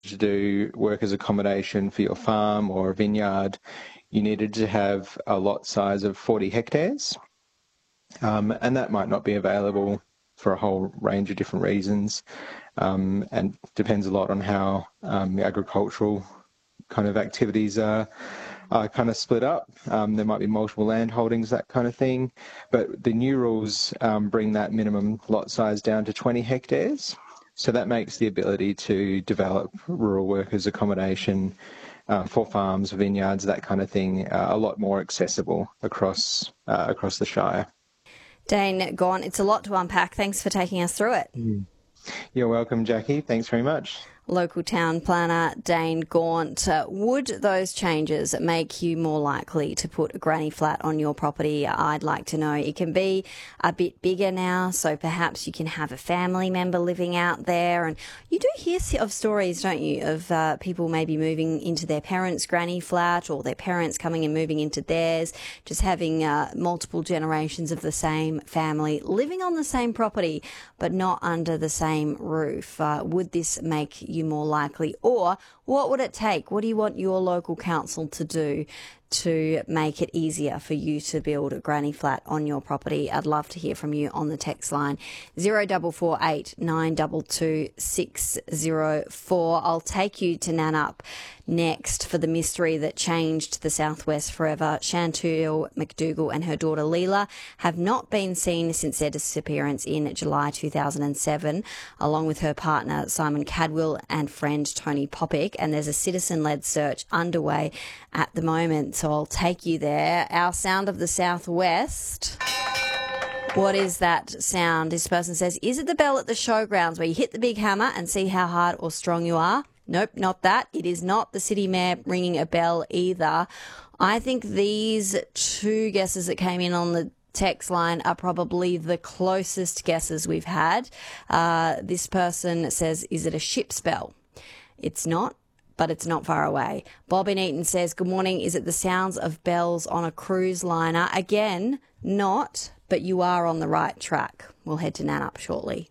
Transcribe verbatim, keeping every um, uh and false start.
to do workers' accommodation for your farm or a vineyard, you needed to have a lot size of forty hectares. Um, and that might not be available for a whole range of different reasons, um, and depends a lot on how um, the agricultural kind of activities are, are kind of split up. Um, there might be multiple land holdings, that kind of thing. But the new rules um, bring that minimum lot size down to twenty hectares. So that makes the ability to develop rural workers' accommodation uh, for farms, vineyards, that kind of thing, uh, a lot more accessible across uh, across the Shire. Dane Gaunt, it's a lot to unpack. Thanks for taking us through it. Mm. You're welcome, Jackie. Thanks very much. Local town planner Dane Gaunt. Uh, would those changes make you more likely to put a granny flat on your property? I'd like to know. It can be a bit bigger now, so perhaps you can have a family member living out there. And you do hear of stories, don't you, of uh, people maybe moving into their parents' granny flat or their parents coming and moving into theirs, just having uh, multiple generations of the same family living on the same property but not under the same roof. Uh, would this make you more likely, or what would it take? What do you want your local council to do to make it easier for you to build a granny flat on your property? I'd love to hear from you on the text line zero four four eight nine two two six zero four. I'll take you to Nannup next for the mystery that changed the Southwest forever. Chantal McDougall and her daughter Leela have not been seen since their disappearance in July two thousand seven, along with her partner Simon Cadwell and friend Tony Popick, and there's a citizen-led search underway at the moment. So I'll take you there. Our sound of the Southwest. What is that sound? This person says, is it the bell at the showgrounds where you hit the big hammer and see how hard or strong you are? Nope, not that. It is not the city mayor ringing a bell either. I think these two guesses that came in on the text line are probably the closest guesses we've had. Uh, this person says, is it a ship's bell? It's not, but it's not far away. Bob in Eaton says, good morning. Is it the sounds of bells on a cruise liner? Again, not, but you are on the right track. We'll head to Nannup shortly.